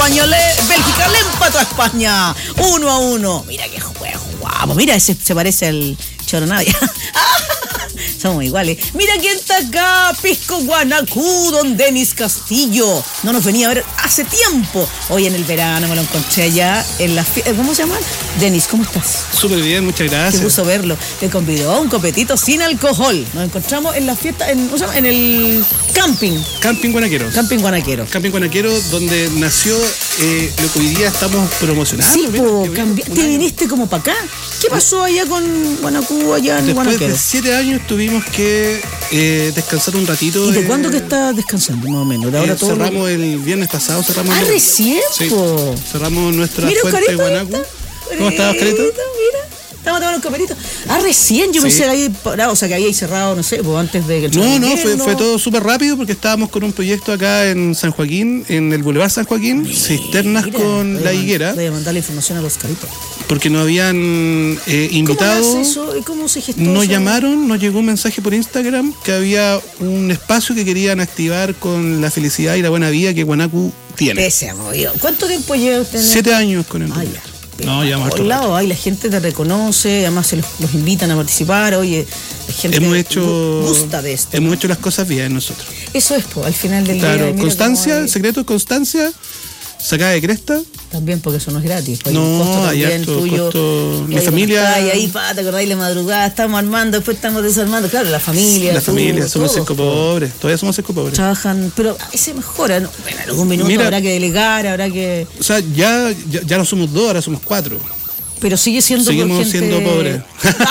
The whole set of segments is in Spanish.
España, Bélgica le empató a España 1-1. Mira qué juego guapo. Mira, ese se parece al Choro Navia. Somos iguales. Mira quién está acá, Pisco Guanacú, don Denis Castillo. No nos venía a ver hace tiempo. Hoy en el verano me lo encontré allá en la ¿cómo se llama? Denis, ¿cómo estás? Súper bien, muchas gracias. Qué gusto verlo. Me convidó a un copetito sin alcohol. Nos encontramos en la fiesta, en el camping. Camping Guanaquero. Camping Guanaquero. Camping Guanaquero, donde nació lo que hoy día estamos promocionando. Sí, te viniste como para acá. ¿Qué pasó allá con Guanacú, allá en Guanaquero? Después de 7 años tuvimos que descansar un ratito. ¿Y de cuándo que estás descansando, más o menos? ¿De ahora todo cerramos el viernes pasado, cerramos. Recién, sí, cerramos nuestra fuente de Guanacu. ¿Cómo estabas, Carita? Mira, estamos tomando un copetito. Recién, yo pensé que había parado, o sea, que había cerrado, no sé, pues antes de que... No, fue todo súper rápido porque estábamos con un proyecto acá en San Joaquín, en el Boulevard San Joaquín, cisternas con la higuera. Voy a mandar la información a los caritos. Porque nos habían invitado. ¿Cómo hace eso? ¿Cómo se gestó nos eso? llamaron, nos llegó un mensaje por Instagram que había un espacio que querían activar con la felicidad y la buena vida que Guanacu tiene. Ese movido. ¿Cuánto tiempo lleva usted? 7 años con el proyecto. No, ya más. Por lado, ahí la gente te reconoce, además se los invitan a participar. Oye, la gente gusta de esto. Hemos hecho las cosas bien nosotros. Eso es, al final del día. Claro, constancia, el secreto es constancia, sacada de cresta. También porque eso no es gratis. No, hay harto costo. La familia. Y ahí, te acordáis la madrugada, estamos armando, después estamos desarmando. Claro, la familia. La familia, somos cinco pobres. Todavía somos 5 pobres. Trabajan, pero a veces mejora, ¿no? Bueno, en algún minuto habrá que delegar, habrá que. O sea, ya no somos 2, ahora somos 4. Pero seguimos siendo pobres.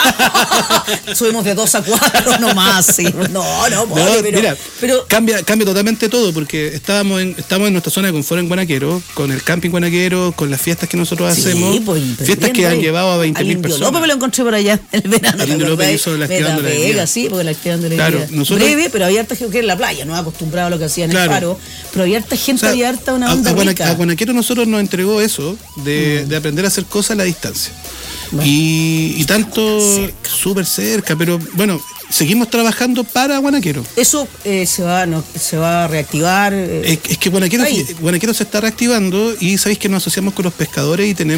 Subimos de 2 a 4 nomás, sí. No, pobre, pero cambia totalmente todo, porque estamos en nuestra zona de confort en Guanaquero, con el camping Guanaquero, con las fiestas que nosotros hacemos, fiestas que han llevado a 20.000 personas. López me lo encontré por allá en el verano. Al Indio López hizo la actividad de la Vega, sí, porque la actividad de la claro, breve, pero había harta gente que en la playa, no acostumbrado a lo que hacían en el Faro, pero había harta gente, había harta una onda rica. A Guanaquero nosotros nos entregó eso, de aprender a hacer cosas a la distancia. Bueno, y tanto súper cerca, pero bueno, seguimos trabajando para Guanaquero. Eso se va a reactivar. Es que Guanaquero se está reactivando y sabéis que nos asociamos con los pescadores y tenemos